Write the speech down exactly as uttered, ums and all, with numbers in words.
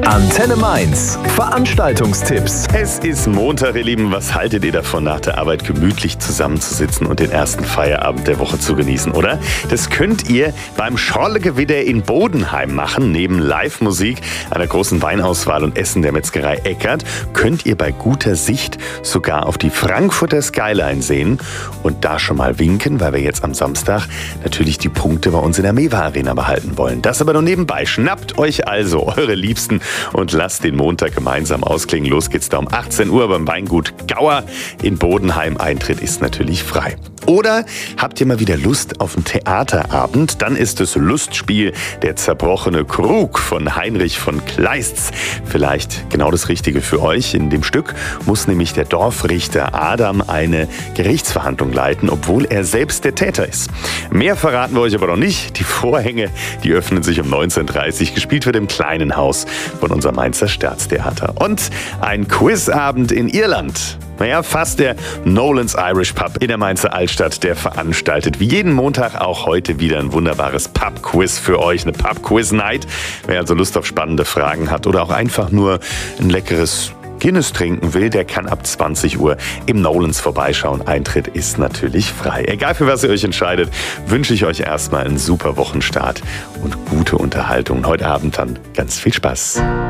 Antenne Mainz. Veranstaltungstipps. Es ist Montag, ihr Lieben. Was haltet ihr davon, nach der Arbeit gemütlich zusammenzusitzen und den ersten Feierabend der Woche zu genießen, oder? Das könnt ihr beim Schorlegewitter in Bodenheim machen. Neben Live-Musik, einer großen Weinauswahl und Essen der Metzgerei Eckert könnt ihr bei guter Sicht sogar auf die Frankfurter Skyline sehen und da schon mal winken, weil wir jetzt am Samstag natürlich die Punkte bei uns in der Mewa Arena behalten wollen. Das aber nur nebenbei. Schnappt euch also eure Liebsten und lasst den Montag gemeinsam ausklingen. Los geht's da um achtzehn Uhr beim Weingut Gauer in Bodenheim. Eintritt ist natürlich frei. Oder habt ihr mal wieder Lust auf einen Theaterabend? Dann ist das Lustspiel Der zerbrochene Krug von Heinrich von Kleist's vielleicht genau das Richtige für euch. In dem Stück muss nämlich der Dorfrichter Adam eine Gerichtsverhandlung leiten, obwohl er selbst der Täter ist. Mehr verraten wir euch aber noch nicht. Die Vorhänge, die öffnen sich um neunzehn Uhr dreißig. Gespielt wird im kleinen Haus von unserem Mainzer Staatstheater. Und ein Quizabend in Irland. Naja, fast der Nolan's Irish Pub in der Mainzer Altstadt, der veranstaltet wie jeden Montag auch heute wieder ein wunderbares Pub-Quiz für euch, eine Pub-Quiz-Night. Wer also Lust auf spannende Fragen hat oder auch einfach nur ein leckeres Guinness trinken will, der kann ab zwanzig Uhr im Nolan's vorbeischauen. Eintritt ist natürlich frei. Egal für was ihr euch entscheidet, wünsche ich euch erstmal einen super Wochenstart und gute Unterhaltung. Heute Abend dann ganz viel Spaß.